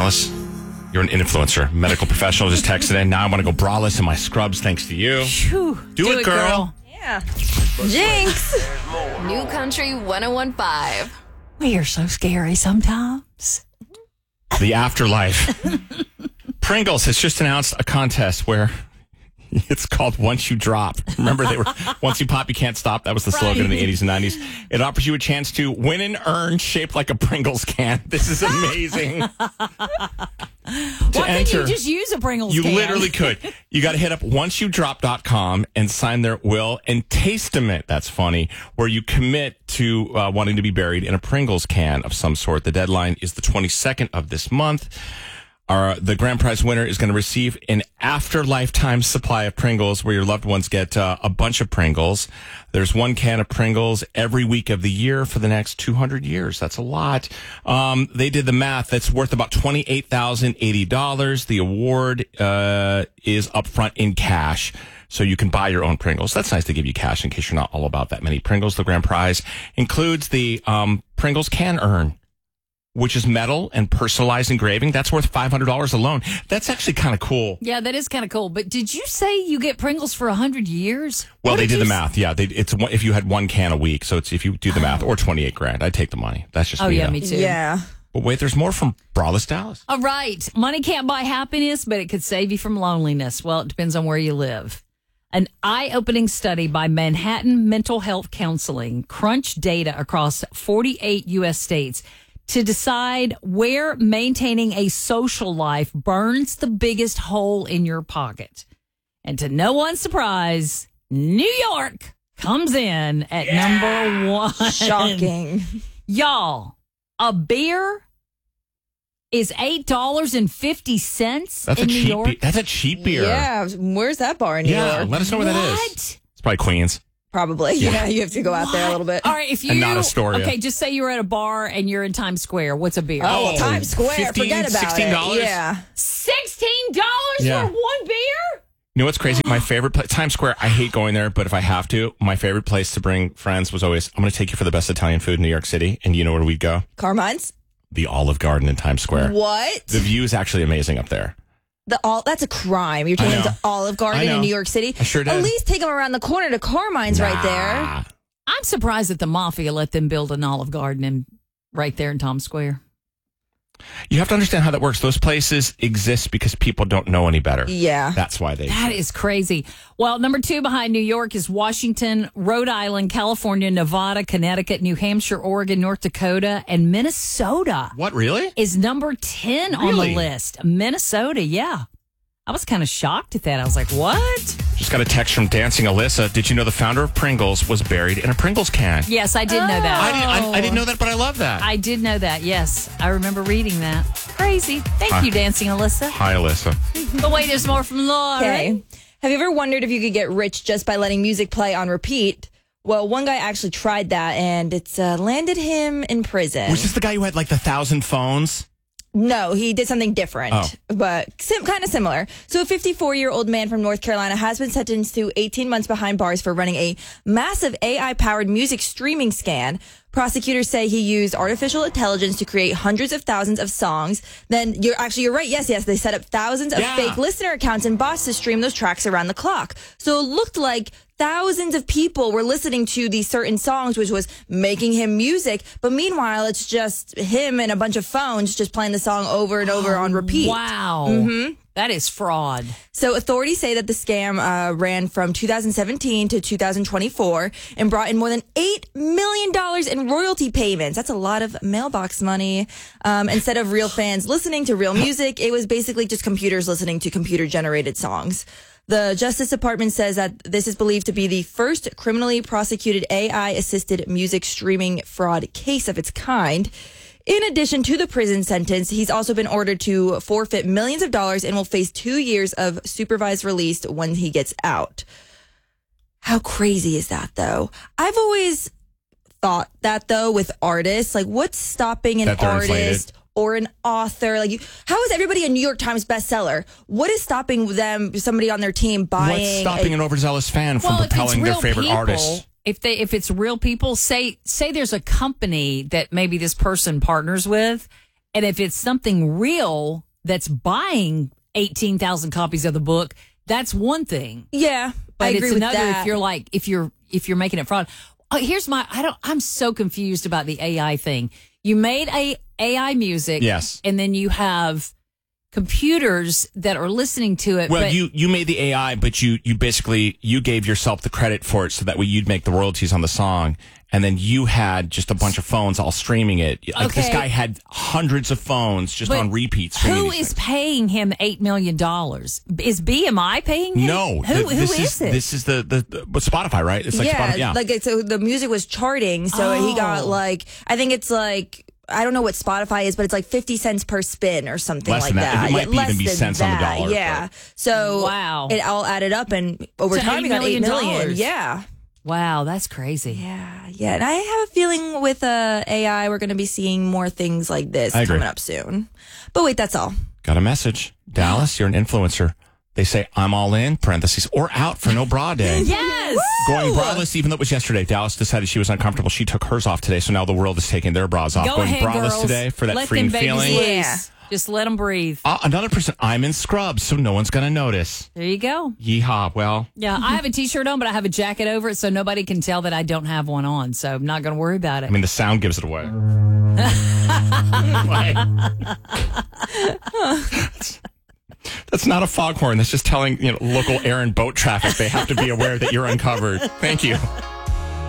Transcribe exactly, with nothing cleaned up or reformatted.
Alice, you're an influencer, medical professional. Just texted in. Now I want to go braless in my scrubs thanks to you. Whew. Do, Do it, it, girl. girl. Yeah. Jinx. New Country one oh one point five. We are so scary sometimes. The afterlife. Pringles has just announced a contest where it's called Once You Drop. Remember, they were Once You Pop, You Can't Stop. That was the slogan Right. in the eighties and nineties. It offers you a chance to win an urn shaped like a Pringles can. This is amazing. Why can't you just use a Pringles You can? literally could. You got to hit up once you drop dot com and sign their will and testament. That's funny. Where you commit to uh, wanting to be buried in a Pringles can of some sort. The deadline is the twenty-second of this month. Our, the grand prize winner is going to receive an after lifetime supply of Pringles where your loved ones get uh, a bunch of Pringles. There's one can of Pringles every week of the year for the next two hundred years. That's a lot. Um, they did the math. That's worth about twenty-eight thousand eighty dollars. The award uh, is upfront in cash. So you can buy your own Pringles. That's nice to give you cash in case you're not all about that many Pringles. The grand prize includes the um, Pringles can urn, which is metal and personalized engraving. That's worth five hundred dollars alone. That's actually kind of cool. Yeah, that is kind of cool. But did you say you get Pringles for one hundred years? Well, What they did the you math. Yeah, they, it's one, if you had one can a week. So it's if you do the math, or twenty-eight grand. I'd take the money. That's just Oh, me. yeah, though. me too. Yeah. But wait, there's more from Braless Dallas. All right. Money can't buy happiness, but it could save you from loneliness. Well, it depends on where you live. An eye-opening study by Manhattan Mental Health Counseling crunched data across forty-eight U S states to decide where maintaining a social life burns the biggest hole in your pocket. And to no one's surprise, New York comes in at number one. Shocking. Y'all, a beer is eight dollars and fifty cents That's in a New cheap. York. Be- that's a cheap beer. Yeah. Where's that bar in New Yeah, York? let us know where that is. What? It's probably Queens. Probably. Yeah. Yeah. You have to go out there a little bit. All right, if you And not Astoria. Okay, just say you're at a bar and you're in Times Square. What's a beer? Oh, well, Oh, Times Square. fifteen, Forget about sixteen dollars? it. Yeah. Sixteen dollars Yeah. for one beer? You know what's crazy? My favorite place, Times Square. I hate going there, but if I have to, my favorite place to bring friends was always, I'm going to take you for the best Italian food in New York City. And you know where we'd go? Carmine's? The Olive Garden in Times Square. What? The view is actually amazing up there. The all That's a crime. You're taking I them know. to Olive I Garden know. in New York City. I sure did. At least take them around the corner to Carmine's right there. Nah. I'm surprised that the mafia let them build an Olive Garden in, right there in Times Square. You have to understand how that works. Those places exist because people don't know any better. Yeah. That's why they That is crazy. Well, number two behind New York is Washington, Rhode Island, California, Nevada, Connecticut, New Hampshire, Oregon, North Dakota, and Minnesota What, really? is number ten on Really? the list. Minnesota, yeah. I was kind of shocked at that. I was like, what? Just got a text from Dancing Alyssa. Did you know the founder of Pringles was buried in a Pringles can? Yes, I did know that. I didn't, I, I didn't know that, but I love that. I did know that. Yes, I remember reading that. Crazy. Thank Hi. you, Dancing Alyssa. Hi, Alyssa. But wait, there's more from Laura. Okay. Have you ever wondered if you could get rich just by letting music play on repeat? Well, one guy actually tried that, and it's uh, landed him in prison. Was this the guy who had like the thousand phones? No, he did something different, Oh. but sim- kind of similar. So a fifty-four-year-old man from North Carolina has been sentenced to eighteen months behind bars for running a massive A I-powered music streaming scan. Prosecutors say he used artificial intelligence to create hundreds of thousands of songs. Then you're actually, you're right. Yes, yes. They set up thousands of Yeah. fake listener accounts and bots to stream those tracks around the clock. So it looked like thousands of people were listening to these certain songs, which was making him music. But meanwhile, it's just him and a bunch of phones just playing the song over and over on repeat. Wow. Mm-hmm. That is fraud. So authorities say that the scam uh, ran from two thousand seventeen to two thousand twenty-four and brought in more than eight million dollars in royalty payments. That's a lot of mailbox money. Um, instead of real fans listening to real music, it was basically just computers listening to computer-generated songs. The Justice Department says that this is believed to be the first criminally prosecuted A I-assisted music streaming fraud case of its kind. In addition to the prison sentence, he's also been ordered to forfeit millions of dollars and will face two years of supervised release when he gets out. How crazy is that, though? I've always thought that, though, with artists. Like, what's stopping an That they're artist inflated. or an author? Like, you, how is everybody a New York Times bestseller? What is stopping them, somebody on their team, buying? What's stopping a, an overzealous fan from Well, if it's propelling their real favorite people, artist? If they if it's real people, say say there's a company that maybe this person partners with, And if it's something real that's buying eighteen thousand copies of the book, that's one thing. Yeah, But I agree it's with another that. if you're like if you're if you're making it fraud. Oh, here's my I don't I'm so confused about the A I thing. You made a AI music, Yes. and then you have computers that are listening to it. Well, but you, you made the A I, but you, you basically, you gave yourself the credit for it so that way you'd make the royalties on the song. And then you had just a bunch of phones all streaming it. Like this Okay. guy had hundreds of phones just but on repeat streaming who these is things. paying him eight million dollars? Is B M I paying him? No, who th- who this is, it? This is the, the, the but Spotify, right? It's like yeah, Spotify. Yeah. like it's, so the music was charting, so he got Oh. like I think it's like I don't know what Spotify is, but it's like fifty cents per spin or something Less like than that. It might Yeah, be less even be than cents on the that. dollar, Yeah. but- So Wow. it all added up, and over To time eight he got eight million million. dollars. Yeah. Wow, that's crazy. Yeah, yeah, and I have a feeling with uh, A I, we're going to be seeing more things like this I agree. coming up soon. But wait, that's all. Got a message. Dallas, you're an influencer. They say, I'm all in, parentheses, or out for no bra day. Yes. Going braless, even though it was yesterday. Dallas decided she was uncomfortable. She took hers off today, so now the world is taking their bras off. Go Going ahead, braless girls. today for that Let freeing them babies feeling. loose. Yeah. Just let them breathe. Uh, another person, I'm in scrubs, so no one's going to notice. There you go. Yeehaw. Well, Yeah, I have a T-shirt on, but I have a jacket over it, so nobody can tell that I don't have one on. So I'm not going to worry about it. I mean, the sound gives it away. That's- That's not a foghorn. That's just telling you know local air and boat traffic they have to be aware that you're uncovered. Thank you.